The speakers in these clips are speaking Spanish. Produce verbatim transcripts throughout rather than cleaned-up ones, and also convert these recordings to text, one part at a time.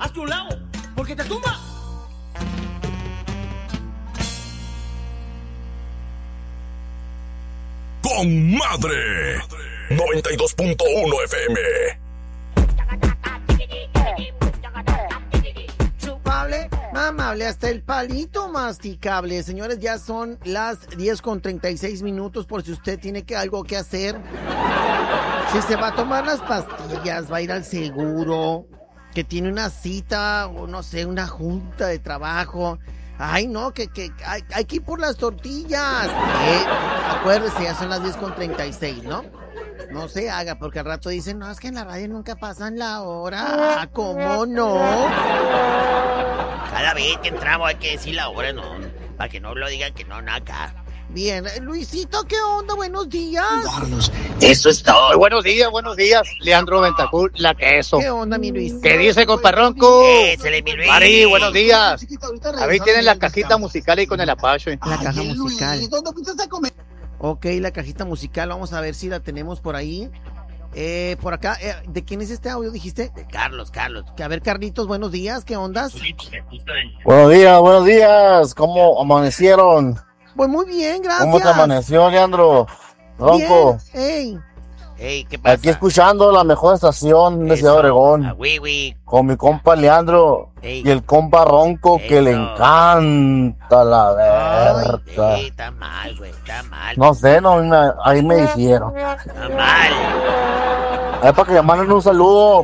hazte un lado, porque te tumba. Con madre, noventa y dos punto uno F M. Chupable, mamable, hasta el palito masticable. Señores, ya son las diez con treinta y seis minutos por si usted tiene que, algo que hacer. Si se va a tomar las pastillas, va a ir al seguro, que tiene una cita o no sé, una junta de trabajo. Ay, no, que, que hay, hay que ir por las tortillas. Eh, acuérdese, ya son las diez con treinta y seis, ¿no? No se haga, porque al rato dicen, no, es que en la radio nunca pasan la hora. ¿Cómo no? Cada vez que entramos hay que decir la hora, no, para que no lo digan que no, no acá. Bien, Luisito, ¿qué onda? Buenos días. Eso es todo. Buenos días, buenos días, Leandro Ventacur, la queso. ¿Qué onda, mi Luis? ¿Qué dice, comparronco? Ésale, mi Luis. Mari, buenos días. A ver, tienen la cajita musical ahí con el Apache. La caja musical. Ok, la cajita musical, vamos a ver si la tenemos por ahí. Eh, por acá, eh, ¿de quién es este audio, dijiste? De Carlos, Carlos. Que a ver, Carlitos, buenos días, ¿qué ondas? Buenos días, buenos días, ¿cómo amanecieron? Pues muy bien, gracias. ¿Cómo te amaneció, Leandro? Ronco. Bien, ey. Ey, ¿qué pasa? Aquí escuchando la mejor estación de Ciudad Obregón. Ah, oui, oui. Con mi compa Leandro. Ey. Y el compa Ronco, Eso. que le encanta la verga. Ey, está mal, güey, está mal. No sé, no, me- ahí me dijeron. Está mal. Es para que le manden un saludo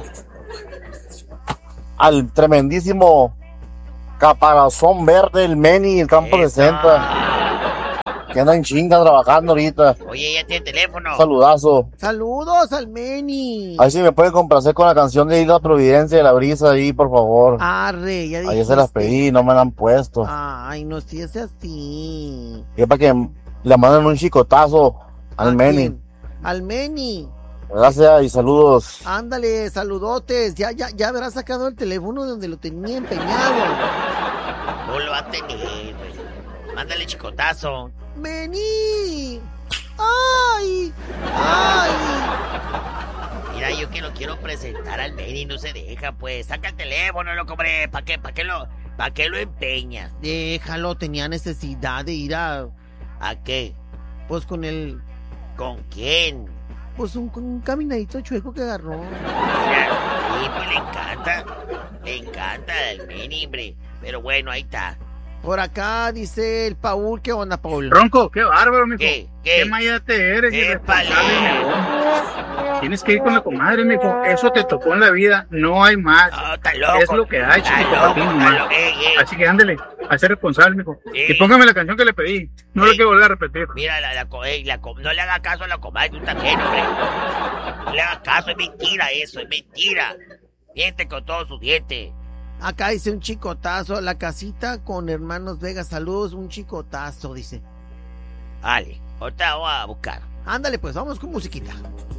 al tremendísimo caparazón verde, el Meni, el campo Eso. sesenta. Que anda en chinga trabajando ahorita. Oye, ya tiene teléfono. Un saludazo. Saludos al Meni. Ahí sí me pueden complacer con la canción de Isla Providencia de la Brisa ahí, por favor. Arre, ya dijiste. Ahí se las pedí, no me la han puesto. Ay, no estés así. Y es para que le manden un chicotazo al ¿A Meni. quién? Al Meni. Gracias y saludos. Ándale, saludotes. Ya, ya, ya habrá sacado el teléfono donde lo tenía empeñado. No lo va a tener, güey. Mándale chicotazo. Meni. Ay, ay. Mira, yo que lo quiero presentar al Meni, no se deja, pues. Saca el teléfono, loco, hombre. ¿Para qué? ¿Para qué lo, para qué lo empeñas? Déjalo, tenía necesidad de ir a, ¿A qué? pues con el, ¿Con quién? pues un, con un caminadito chueco que agarró. Mira, sí, pues le encanta. Le encanta el Meni, hombre. Pero bueno, ahí está. Por acá dice el Paul, ¿qué onda, Paul? Ronco, qué bárbaro, mijo. ¿Qué? ¿Qué, ¿Qué? mayate eres? Épale. irresponsable, mijo. Tienes que ir con la comadre, mijo. Eso te tocó en la vida. No hay más. No, está loco. Es lo que hay, Está chiquito, loco, para ti está nomás. loco. Ey, ey. Así que ándele, a ser responsable, mijo. Sí. Y póngame la canción que le pedí. No Sí. le quiero volver a repetir. Mira, la, la, co- ey, la co- no le haga caso a la comadre, tú también, hombre. No le haga caso, es mentira eso, es mentira. Miente con todos sus dientes. Acá dice un chicotazo, la casita con hermanos Vega, saludos, un chicotazo, dice. Vale, ahorita voy a buscar. Ándale, pues, vamos con musiquita.